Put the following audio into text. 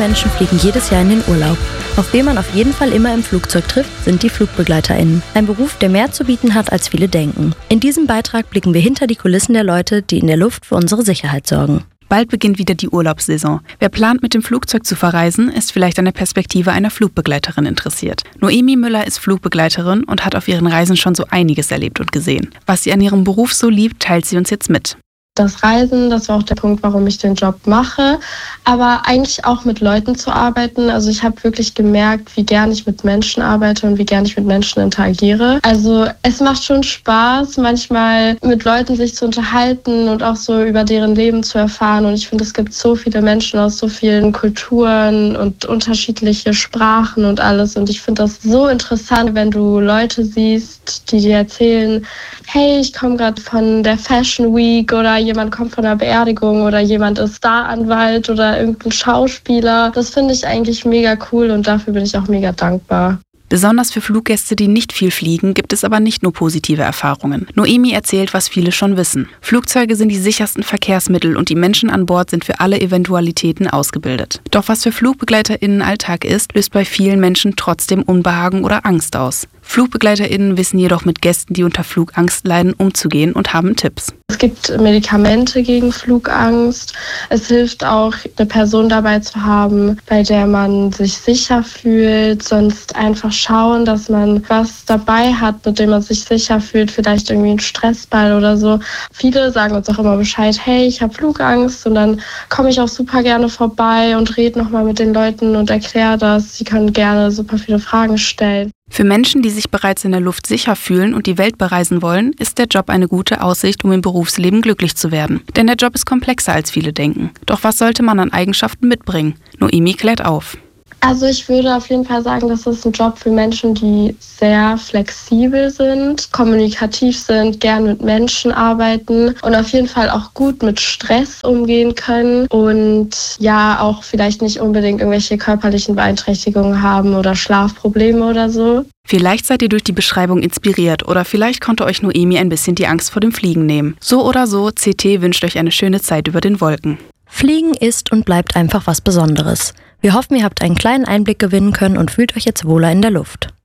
Menschen fliegen jedes Jahr in den Urlaub. Auf wen man auf jeden Fall immer im Flugzeug trifft, sind die FlugbegleiterInnen. Ein Beruf, der mehr zu bieten hat, als viele denken. In diesem Beitrag blicken wir hinter die Kulissen der Leute, die in der Luft für unsere Sicherheit sorgen. Bald beginnt wieder die Urlaubssaison. Wer plant, mit dem Flugzeug zu verreisen, ist vielleicht an der Perspektive einer Flugbegleiterin interessiert. Noemi Müller ist Flugbegleiterin und hat auf ihren Reisen schon so einiges erlebt und gesehen. Was sie an ihrem Beruf so liebt, teilt sie uns jetzt mit. Das Reisen, das war auch der Punkt, warum ich den Job mache, aber eigentlich auch mit Leuten zu arbeiten. Also ich habe wirklich gemerkt, wie gern ich mit Menschen arbeite und wie gern ich mit Menschen interagiere. Also es macht schon Spaß, manchmal mit Leuten sich zu unterhalten und auch so über deren Leben zu erfahren. Und ich finde, es gibt so viele Menschen aus so vielen Kulturen und unterschiedliche Sprachen und alles. Und ich finde das so interessant, wenn du Leute siehst, die dir erzählen, hey, ich komme gerade von der Fashion Week oder jemand kommt von einer Beerdigung oder jemand ist Staranwalt oder irgendein Schauspieler. Das finde ich eigentlich mega cool und dafür bin ich auch mega dankbar. Besonders für Fluggäste, die nicht viel fliegen, gibt es aber nicht nur positive Erfahrungen. Noemi erzählt, was viele schon wissen. Flugzeuge sind die sichersten Verkehrsmittel und die Menschen an Bord sind für alle Eventualitäten ausgebildet. Doch was für FlugbegleiterInnen Alltag ist, löst bei vielen Menschen trotzdem Unbehagen oder Angst aus. FlugbegleiterInnen wissen jedoch mit Gästen, die unter Flugangst leiden, umzugehen und haben Tipps. Es gibt Medikamente gegen Flugangst. Es hilft auch, eine Person dabei zu haben, bei der man sich sicher fühlt. Sonst einfach schauen, dass man was dabei hat, mit dem man sich sicher fühlt. Vielleicht irgendwie ein Stressball oder so. Viele sagen uns auch immer Bescheid, hey, ich habe Flugangst. Und dann komme ich auch super gerne vorbei und rede nochmal mit den Leuten und erkläre das. Sie können gerne super viele Fragen stellen. Für Menschen, die sich bereits in der Luft sicher fühlen und die Welt bereisen wollen, ist der Job eine gute Aussicht, um im Berufsleben glücklich zu werden. Denn der Job ist komplexer, als viele denken. Doch was sollte man an Eigenschaften mitbringen? Noemi klärt auf. Also ich würde auf jeden Fall sagen, das ist ein Job für Menschen, die sehr flexibel sind, kommunikativ sind, gern mit Menschen arbeiten und auf jeden Fall auch gut mit Stress umgehen können und ja auch vielleicht nicht unbedingt irgendwelche körperlichen Beeinträchtigungen haben oder Schlafprobleme oder so. Vielleicht seid ihr durch die Beschreibung inspiriert oder vielleicht konnte euch Noemi ein bisschen die Angst vor dem Fliegen nehmen. So oder so, CT wünscht euch eine schöne Zeit über den Wolken. Fliegen ist und bleibt einfach was Besonderes. Wir hoffen, ihr habt einen kleinen Einblick gewinnen können und fühlt euch jetzt wohler in der Luft.